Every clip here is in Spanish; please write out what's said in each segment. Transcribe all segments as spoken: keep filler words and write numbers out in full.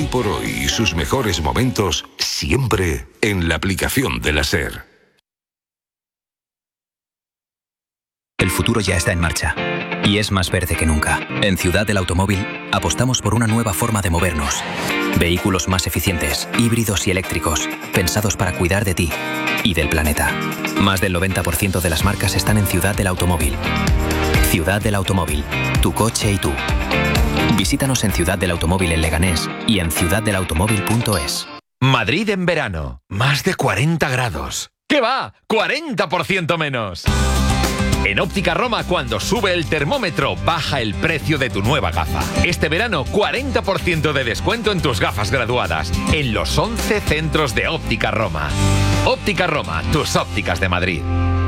Hoy por hoy y sus mejores momentos siempre en la aplicación de la SER. El futuro ya está en marcha y es más verde que nunca. En Ciudad del Automóvil apostamos por una nueva forma de movernos. Vehículos más eficientes, híbridos y eléctricos, pensados para cuidar de ti y del planeta. Más del noventa por ciento de las marcas están en Ciudad del Automóvil. Ciudad del Automóvil, tu coche y tú. Visítanos en Ciudad del Automóvil en Leganés y en ciudad del automóvil punto es. Madrid en verano, más de cuarenta grados. ¿Qué va? ¡cuarenta por ciento menos! En Óptica Roma, cuando sube el termómetro, baja el precio de tu nueva gafa. Este verano, cuarenta por ciento de descuento en tus gafas graduadas, en los once centros de Óptica Roma. Óptica Roma, tus ópticas de Madrid.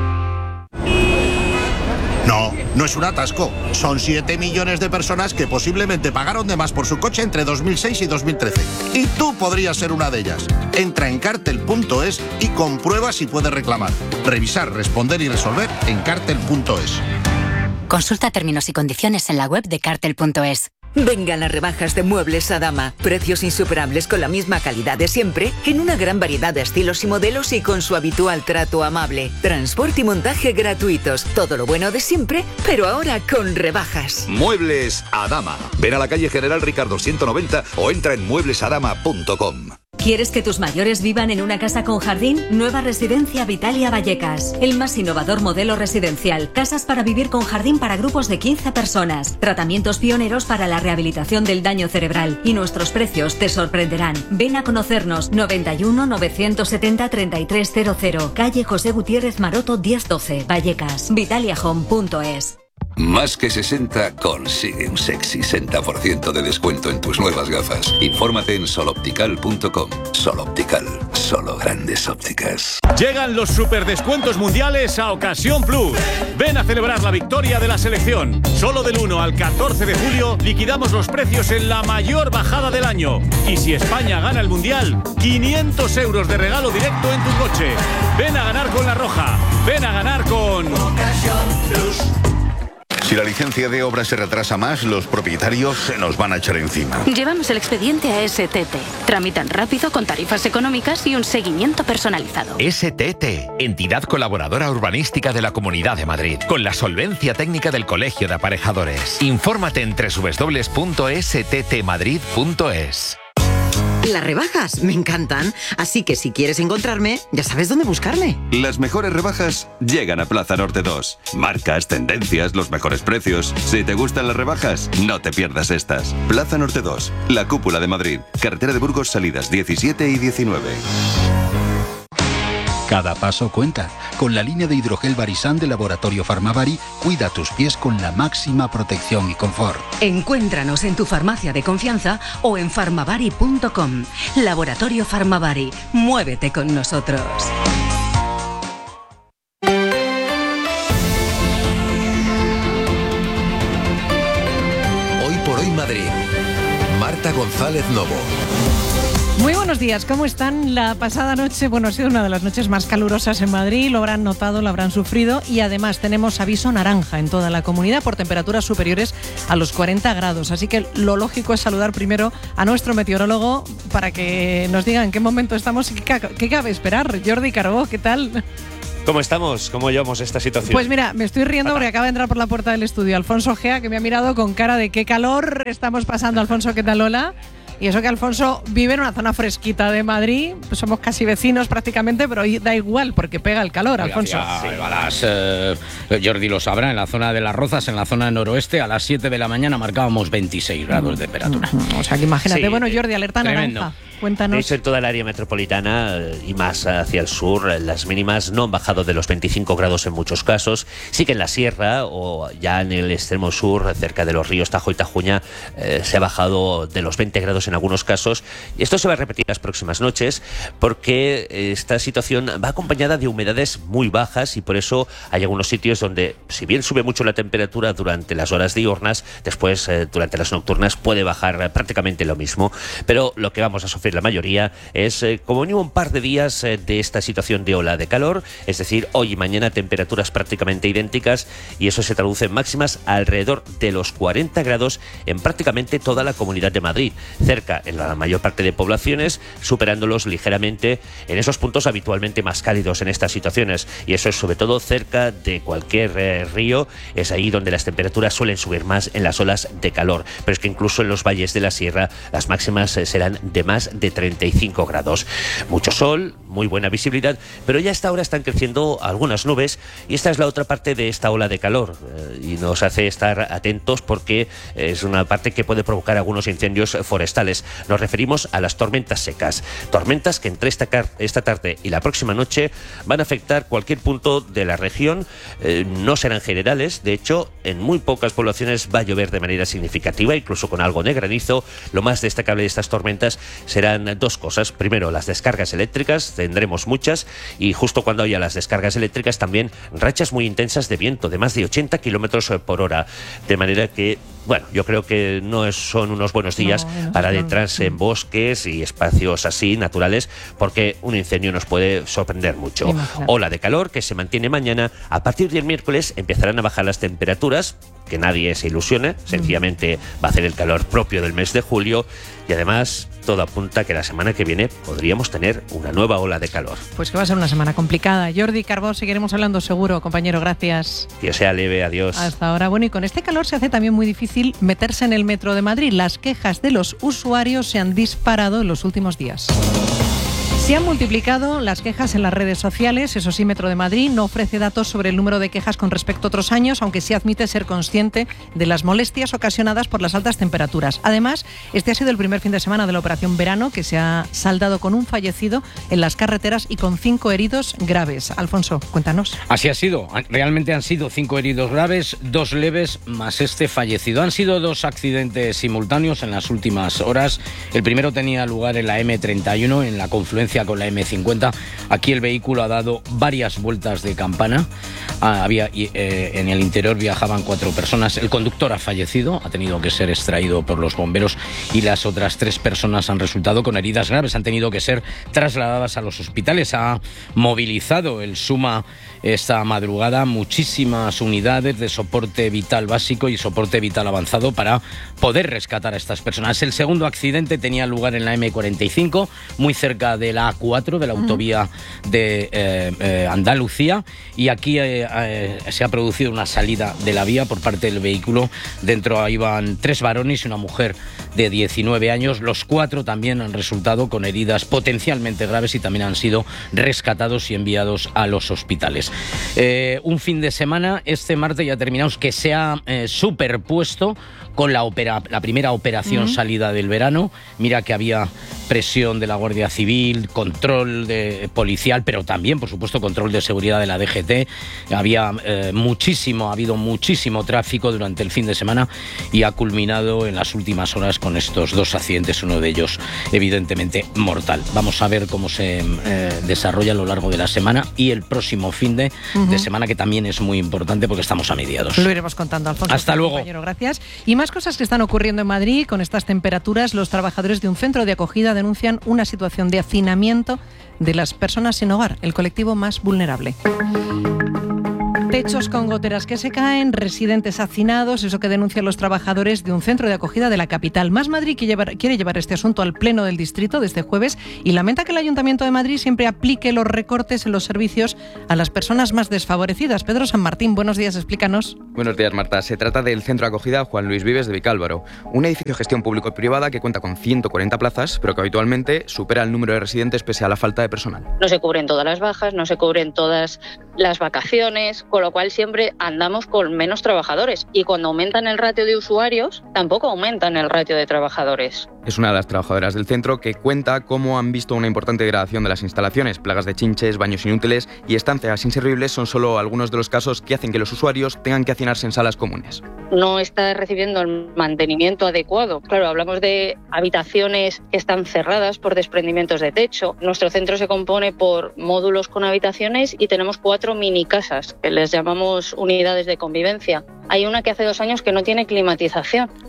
No, no es un atasco. Son siete millones de personas que posiblemente pagaron de más por su coche entre dos mil seis y dos mil trece. Y tú podrías ser una de ellas. Entra en cartel punto es y comprueba si puedes reclamar. Revisar, responder y resolver en cartel punto es. Consulta términos y condiciones en la web de cartel punto es. Vengan las rebajas de Muebles Adama. Precios insuperables con la misma calidad de siempre, en una gran variedad de estilos y modelos y con su habitual trato amable. Transporte y montaje gratuitos. Todo lo bueno de siempre, pero ahora con rebajas. Muebles Adama. Ven a la calle General Ricardo ciento noventa o entra en muebles adama punto com. ¿Quieres que tus mayores vivan en una casa con jardín? Nueva Residencia Vitalia Vallecas. El más innovador modelo residencial. Casas para vivir con jardín para grupos de quince personas. Tratamientos pioneros para la rehabilitación del daño cerebral. Y nuestros precios te sorprenderán. Ven a conocernos. noventa y uno, novecientos setenta, treinta y tres cero cero. Calle José Gutiérrez Maroto diez doce. Vallecas. Vitalia Home punto es. Más que sesenta consigue un sexy sesenta por ciento de descuento en tus nuevas gafas. Infórmate en sol optical punto com. Sol Optical, solo grandes ópticas. Llegan los superdescuentos mundiales a Ocasión Plus. Ven a celebrar la victoria de la selección. Solo del uno al catorce de julio liquidamos los precios en la mayor bajada del año. Y si España gana el mundial, quinientos euros de regalo directo en tu coche. Ven a ganar con La Roja. Ven a ganar con Ocasión Plus. Si la licencia de obra se retrasa más, los propietarios se nos van a echar encima. Llevamos el expediente a S T T. Tramitan rápido, con tarifas económicas y un seguimiento personalizado. S T T, entidad colaboradora urbanística de la Comunidad de Madrid, con la solvencia técnica del Colegio de Aparejadores. Infórmate en doble u doble u doble u punto s t t madrid punto es. Las rebajas me encantan, así que si quieres encontrarme, ya sabes dónde buscarme. Las mejores rebajas llegan a Plaza Norte dos. Marcas, tendencias, los mejores precios. Si te gustan las rebajas, no te pierdas estas. Plaza Norte dos, la cúpula de Madrid. Carretera de Burgos, salidas diecisiete y diecinueve. Cada paso cuenta. Con la línea de hidrogel Barisan de Laboratorio Farmavari, cuida tus pies con la máxima protección y confort. Encuéntranos en tu farmacia de confianza o en farmavari punto com. Laboratorio Farmavari. Muévete con nosotros. Hoy por hoy Madrid. Marta González Novo. Muy buenos días, ¿cómo están? La pasada noche, bueno, ha sido una de las noches más calurosas en Madrid, lo habrán notado, lo habrán sufrido y además tenemos aviso naranja en toda la comunidad por temperaturas superiores a los cuarenta grados, así que lo lógico es saludar primero a nuestro meteorólogo para que nos diga en qué momento estamos y qué, qué cabe esperar. Jordi Carbó, ¿qué tal? ¿Cómo estamos? ¿Cómo llevamos esta situación? Pues mira, me estoy riendo porque acaba de entrar por la puerta del estudio Alfonso Gea, que me ha mirado con cara de qué calor estamos pasando. Alfonso, ¿qué tal? Hola. Y eso que Alfonso vive en una zona fresquita de Madrid, pues somos casi vecinos prácticamente, pero da igual porque pega el calor, Alfonso. Oiga, sí. A las, eh, Jordi lo sabrá, en la zona de Las Rozas, en la zona noroeste, a las siete de la mañana marcábamos veintiséis grados de temperatura. O sea que imagínate, sí, bueno, Jordi, alerta tremendo. naranja. Cuéntanos. De hecho, en toda el área metropolitana y más hacia el sur, las mínimas no han bajado de los veinticinco grados en muchos casos. Sí que en la sierra o ya en el extremo sur, cerca de los ríos Tajo y Tajuña, eh, se ha bajado de los veinte grados en algunos casos. Y esto se va a repetir las próximas noches porque esta situación va acompañada de humedades muy bajas y por eso hay algunos sitios donde, si bien sube mucho la temperatura durante las horas diurnas, después, eh, durante las nocturnas, puede bajar prácticamente lo mismo. Pero lo que vamos a sufrir sufrir la mayoría es eh, como mínimo un par de días eh, de esta situación de ola de calor, es decir, hoy y mañana temperaturas prácticamente idénticas, y eso se traduce en máximas alrededor de los cuarenta grados en prácticamente toda la Comunidad de Madrid, cerca en la mayor parte de poblaciones, superándolos ligeramente en esos puntos habitualmente más cálidos en estas situaciones, y eso es sobre todo cerca de cualquier eh, río, es ahí donde las temperaturas suelen subir más en las olas de calor, pero es que incluso en los valles de la sierra las máximas eh, serán de más de treinta y cinco grados. Mucho sol, muy buena visibilidad, pero ya a esta hora están creciendo algunas nubes, y esta es la otra parte de esta ola de calor, eh, y nos hace estar atentos porque es una parte que puede provocar algunos incendios forestales. Nos referimos a las tormentas secas, tormentas que entre esta, esta tarde y la próxima noche van a afectar cualquier punto de la región, eh, no serán generales, de hecho en muy pocas poblaciones va a llover de manera significativa, incluso con algo de granizo. Lo más destacable de estas tormentas serán dos cosas: primero, las descargas eléctricas, tendremos muchas, y justo cuando haya las descargas eléctricas también rachas muy intensas de viento de más de ochenta kilómetros por hora, de manera que, bueno, yo creo que no es, son unos buenos días no, no, para adentrarse en bosques y espacios así naturales, porque un incendio nos puede sorprender mucho. Imagínate. Ola de calor que se mantiene mañana. A partir del miércoles empezarán a bajar las temperaturas, que nadie se ilusione, sencillamente va a hacer el calor propio del mes de julio, y además todo apunta que la semana que viene podríamos tener una nueva ola de calor. Pues que va a ser una semana complicada. Jordi Carbó, seguiremos hablando seguro, compañero, gracias. Que sea leve, adiós. Hasta ahora. Bueno, y con este calor se hace también muy difícil meterse en el metro de Madrid. Las quejas de los usuarios se han disparado en los últimos días. Se han multiplicado las quejas en las redes sociales. Eso sí, Metro de Madrid no ofrece datos sobre el número de quejas con respecto a otros años, aunque sí admite ser consciente de las molestias ocasionadas por las altas temperaturas. Además, este ha sido el primer fin de semana de la operación verano, que se ha saldado con un fallecido en las carreteras y con cinco heridos graves. Alfonso, cuéntanos. Así ha sido. Realmente han sido cinco heridos graves, dos leves más este fallecido. Han sido dos accidentes simultáneos en las últimas horas. El primero tenía lugar en la eme treinta y uno, en la confluencia con la eme cincuenta. Aquí el vehículo ha dado varias vueltas de campana. Ah, había, eh, en el interior viajaban cuatro personas. El conductor ha fallecido, ha tenido que ser extraído por los bomberos, y las otras tres personas han resultado con heridas graves. Han tenido que ser trasladadas a los hospitales. Ha movilizado el SUMA esta madrugada muchísimas unidades de soporte vital básico y soporte vital avanzado para poder rescatar a estas personas. El segundo accidente tenía lugar en la eme cuarenta y cinco, muy cerca de la a cuatro, de la autovía de eh, eh, Andalucía, y aquí eh, eh, se ha producido una salida de la vía por parte del vehículo. Dentro iban tres varones y una mujer de diecinueve años. Los cuatro también han resultado con heridas potencialmente graves y también han sido rescatados y enviados a los hospitales. Eh, un fin de semana, este martes ya terminamos, que se ha eh, superpuesto con la, opera, la primera operación uh-huh. salida del verano. Mira que había presión de la Guardia Civil, control de, policial, pero también, por supuesto, control de seguridad de la de ge te. Había eh, muchísimo, ha habido muchísimo tráfico durante el fin de semana, y ha culminado en las últimas horas con estos dos accidentes, uno de ellos evidentemente mortal. Vamos a ver cómo se eh, desarrolla a lo largo de la semana y el próximo fin de, uh-huh. de semana, que también es muy importante porque estamos a mediados. Lo iremos contando, Alfonso. Hasta luego. Compañero, gracias. Y más cosas que están ocurriendo en Madrid con estas temperaturas. Los trabajadores de un centro de acogida denuncian una situación de hacinamiento de las personas sin hogar, el colectivo más vulnerable. Techos con goteras que se caen, residentes hacinados, eso que denuncian los trabajadores de un centro de acogida de la capital. Más Madrid quiere llevar, quiere llevar este asunto al Pleno del Distrito de este jueves y lamenta que el Ayuntamiento de Madrid siempre aplique los recortes en los servicios a las personas más desfavorecidas. Pedro San Martín, buenos días, explícanos. Buenos días, Marta. Se trata del centro de acogida Juan Luis Vives de Vicálvaro, un edificio de gestión público-privada que cuenta con ciento cuarenta plazas, pero que habitualmente supera el número de residentes pese a la falta de personal. No se cubren todas las bajas, no se cubren todas las vacaciones, con lo cual siempre andamos con menos trabajadores, y cuando aumentan el ratio de usuarios, tampoco aumentan el ratio de trabajadores. Es una de las trabajadoras del centro que cuenta cómo han visto una importante degradación de las instalaciones. Plagas de chinches, baños inútiles y estancias inservibles son solo algunos de los casos que hacen que los usuarios tengan que hacinarse en salas comunes. No está recibiendo el mantenimiento adecuado. Claro, hablamos de habitaciones que están cerradas por desprendimientos de techo. Nuestro centro se compone por módulos con habitaciones y tenemos cuatro mini casas, que les llamamos unidades de convivencia. Hay una que hace dos años que no tiene climatización.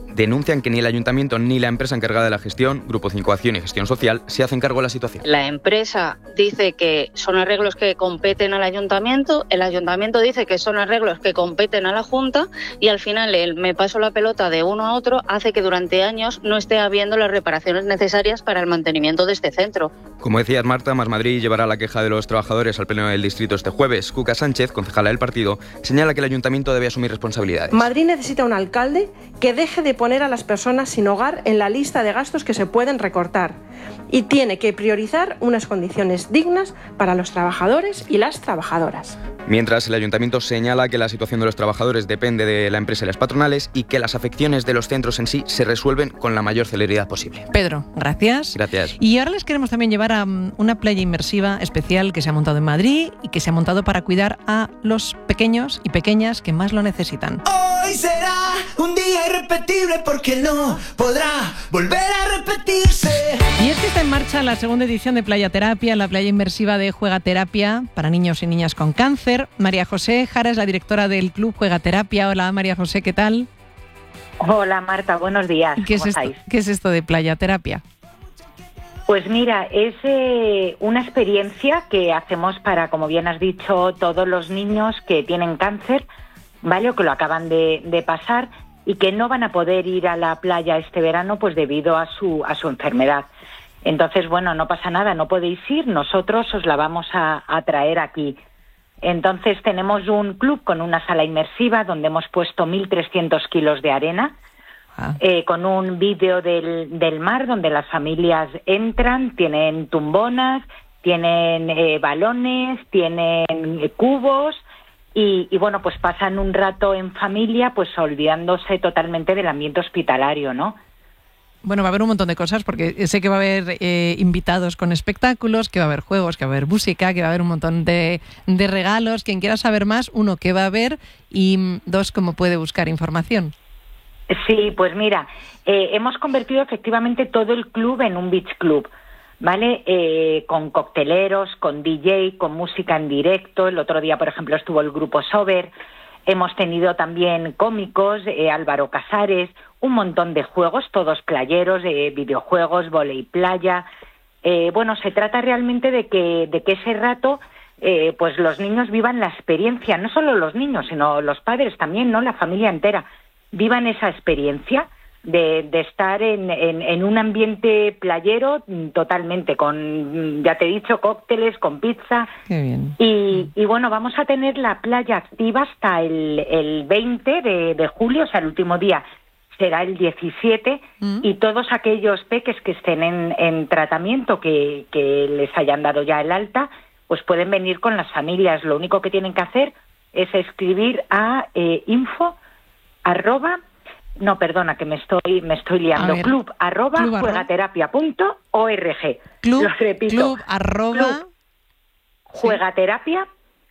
denuncian que ni el ayuntamiento ni la empresa encargada de la gestión, Grupo cinco Acción y Gestión Social, se hacen cargo de la situación. La empresa dice que son arreglos que competen al ayuntamiento, el ayuntamiento dice que son arreglos que competen a la Junta y al final el me paso la pelota de uno a otro hace que durante años no esté habiendo las reparaciones necesarias para el mantenimiento de este centro. Como decías, Marta, Más Madrid llevará la queja de los trabajadores al pleno del distrito este jueves. Cuca Sánchez, concejala del partido, señala que el ayuntamiento debe asumir responsabilidades. Madrid necesita un alcalde que deje de poner a las personas sin hogar en la lista de gastos que se pueden recortar y tiene que priorizar unas condiciones dignas para los trabajadores y las trabajadoras. Mientras, el ayuntamiento señala que la situación de los trabajadores depende de la empresa y las patronales y que las afecciones de los centros en sí se resuelven con la mayor celeridad posible. Pedro, gracias. Gracias. Y ahora les queremos también llevar a um, una playa inmersiva especial que se ha montado en Madrid y que se ha montado para cuidar a los pequeños y pequeñas que más lo necesitan. Hoy será un día irrepetible porque no podrá volver a repetirse. Y es que está en marcha la segunda edición de Playa Terapia, la playa inmersiva de Juegaterapia para niños y niñas con cáncer. María José Jara es la directora del Club Juegaterapia. Hola María José, ¿qué tal? Hola Marta, buenos días. ¿Qué ¿Cómo es esto, estáis? ¿Qué es esto de Playa Terapia? Pues mira, es eh, una experiencia que hacemos para, como bien has dicho, todos los niños que tienen cáncer, ¿vale? O que lo acaban de, de pasar y que no van a poder ir a la playa este verano pues debido a su, a su enfermedad. Entonces, bueno, no pasa nada, no podéis ir, nosotros os la vamos a, a traer aquí. Entonces tenemos un club con una sala inmersiva donde hemos puesto mil trescientos kilos de arena, ah. eh, con un vídeo del, del mar donde las familias entran, tienen tumbonas, tienen eh, balones, tienen eh, cubos y, y bueno, pues pasan un rato en familia pues olvidándose totalmente del ambiente hospitalario, ¿no? Bueno, va a haber un montón de cosas porque sé que va a haber eh, invitados con espectáculos, que va a haber juegos, que va a haber música, que va a haber un montón de, de regalos. Quien quiera saber más, uno, ¿qué va a haber? Y dos, ¿cómo puede buscar información? Sí, pues mira, eh, hemos convertido efectivamente todo el club en un beach club, ¿vale? Eh, con cocteleros, con D J, con música en directo. El otro día, por ejemplo, estuvo el grupo Sober. Hemos tenido también cómicos, eh, Álvaro Casares, un montón de juegos, todos playeros, eh, videojuegos, vóley playa. Eh, bueno, se trata realmente de que, de que ese rato eh, pues los niños vivan la experiencia, no solo los niños, sino los padres también, ¿no? La familia entera, vivan esa experiencia de, de estar en, en, en un ambiente playero totalmente, con, ya te he dicho, cócteles, con pizza. Qué bien. Y, y bueno, vamos a tener la playa activa hasta el, el veinte de, de julio, o sea, el último día será el diecisiete, mm. y todos aquellos peques que estén en, en tratamiento, que, que les hayan dado ya el alta, pues pueden venir con las familias. Lo único que tienen que hacer es escribir a eh, info arroba, no, perdona, que me estoy me estoy liando, ver, club arroba club juegaterapia punto org. Club, Lo repito, club arroba club juegaterapia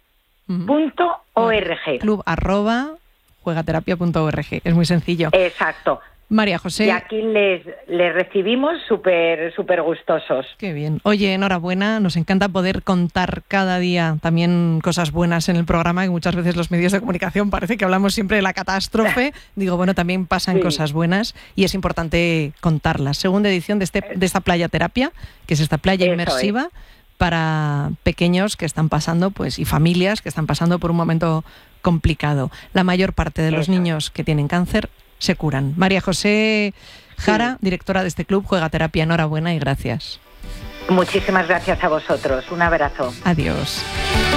punto org. Club arroba juegaterapia punto org. Es muy sencillo. Exacto. María José. Y aquí les, les recibimos súper súper gustosos. Qué bien. Oye, enhorabuena. Nos encanta poder contar cada día también cosas buenas en el programa, y muchas veces los medios de comunicación parece que hablamos siempre de la catástrofe. Digo, bueno, también pasan sí. cosas buenas y es importante contarlas. Segunda edición de, este, de esta playa terapia, que es esta playa Eso inmersiva es. para pequeños que están pasando, pues, y familias que están pasando por un momento complicado. La mayor parte de los Eso. niños que tienen cáncer se curan. María José Jara, sí. directora de este club Juegaterapia, enhorabuena y gracias. Muchísimas gracias a vosotros. Un abrazo. Adiós.